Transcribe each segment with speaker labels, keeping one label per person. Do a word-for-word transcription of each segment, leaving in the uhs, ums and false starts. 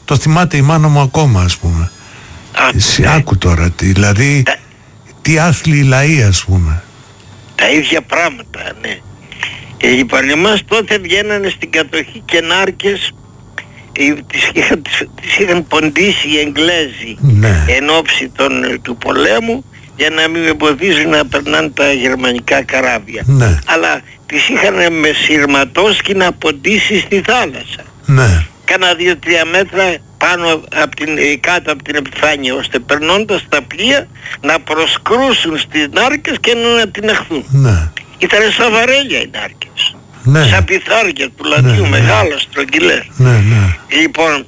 Speaker 1: το θυμάται η μάνα μου ακόμα, ας πούμε. Εσύ άκου τώρα, τι, δηλαδή τα... τι άθλιοι λαοί, ας πούμε.
Speaker 2: Τα ίδια πράγματα, ναι. Ε, λοιπόν, εμάς τότε βγαίνανε στην κατοχή και νάρκες, ε, τις, είχαν, τις, τις είχαν ποντίσει οι Εγγλέζοι, ναι, εν ώψη των, του πολέμου, για να μην εμποδίζουν να περνάνε τα γερμανικά καράβια. Ναι. Αλλά τις είχαν με σειρματόσκηνα ποντίσει στη θάλασσα. Ναι. Κάνα δύο-τρία μέτρα πάνω από την, κάτω από την επιφάνεια, ώστε περνώντας τα πλοία να προσκρούσουν στις νάρκες και να την αχθούν. Ναι. Ήτανε σαν βαρέλια οι νάρκες. Ναι. Σαν πιθάρια του Λαντιού, ναι, μεγάλα, ναι, στρογγυλές. Ναι, ναι. Λοιπόν,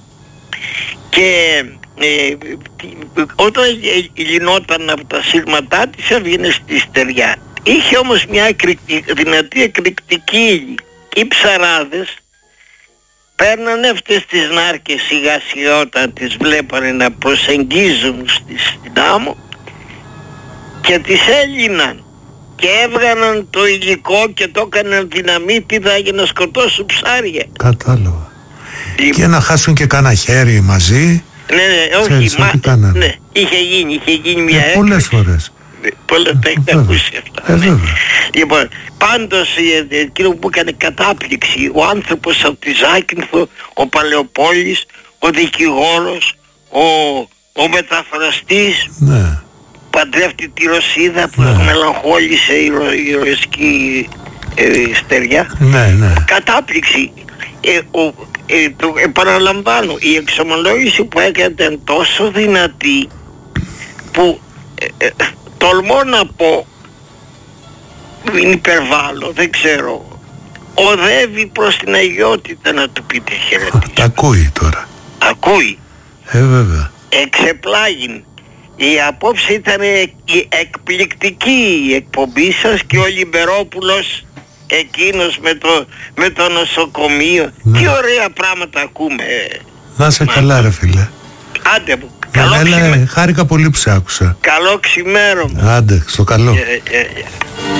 Speaker 2: και ε, όταν γινόταν από τα σύρματά της έβγαινε στη στεριά. Είχε όμως μια εκρηκτική, δυνατή εκρηκτική ύλη. Οι ψαράδες παίρνανε αυτές τις νάρκες σιγά σιγά όταν τις βλέπανε να προσεγγίζουν στη, στην άμμο και τις έλυναν και έβγαναν το υλικό και το έκαναν δυναμίτιδα για να σκοτώσουν ψάρια.
Speaker 1: Κατάλαβα. Λοιπόν. Και να χάσουν και κάνα χέρι μαζί.
Speaker 2: Ναι, ναι, όχι, μα, ναι, είχε γίνει, είχε γίνει μια έκρηξη.
Speaker 1: Πολλές φορές.
Speaker 2: Πολλά τα έχετε ακούσει αυτά.
Speaker 1: Ε, ναι.
Speaker 2: Λοιπόν, πάντως εκείνο που έκανε κατάπληξη, ο άνθρωπος από τη Ζάκυνθο, ο Παλαιοπόλης, ο δικηγόρος, ο, ο μεταφραστής, ναι, παντρεύτη τη Ρωσίδα που, ναι, μελαγχόλησε η, ρο, η ρωσική ε, στεριά. Ναι, ναι. Κατάπληξη. Ε, ο, ε, το επαναλαμβάνω, η εξομολόγηση που έκανε ήταν τόσο δυνατή που ε, ε, τολμώ να πω, μην υπερβάλλω, δεν ξέρω, οδεύει προς την αγιότητα να του πείτε χαιρετίσματα.
Speaker 1: Τα ακούει τώρα.
Speaker 2: Ακούει.
Speaker 1: Ε, βέβαια.
Speaker 2: Εξεπλάγιν. Η απόψε ήταν εκπληκτική η εκπομπή σας και ο Λιμπερόπουλος εκείνος με το, με το νοσοκομείο. Ναι. Τι ωραία πράγματα ακούμε.
Speaker 1: Να σε Μα... καλά ρε φίλε.
Speaker 2: Άντε μου. Καλό
Speaker 1: Έλα, χάρηκα πολύ που σε άκουσα.
Speaker 2: Καλό ξημέρωμα.
Speaker 1: Άντε, στο καλό.
Speaker 2: Yeah, yeah, yeah.